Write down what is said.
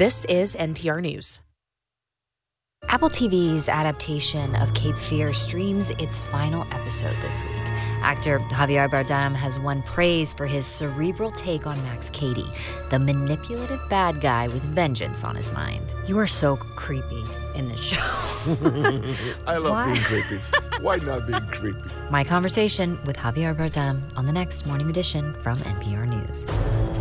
This is NPR News. Apple TV's adaptation of Cape Fear streams its final episode this week. Actor Javier Bardem has won praise for his cerebral take on Max Cady, the manipulative bad guy with vengeance on his mind. You are so creepy in this show. I love being creepy. Why not being creepy? My conversation with Javier Bardem on the next Morning Edition from NPR News.